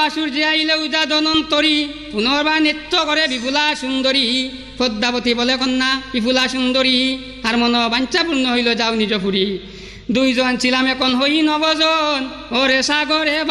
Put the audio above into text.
সূর্য আইলে উজা ধনন্তরী, পুনর্বার নৃত্য করে বিপুলা সুন্দরী। পদ্মাবতী বলে কন্যা বিপুলা সুন্দরী, আর মন বাঞ্ছাপূর্ণ হইল যাও নিজ পুরী। দুইজন ছিলাম এখন হই নবজন, ওরে সাগরে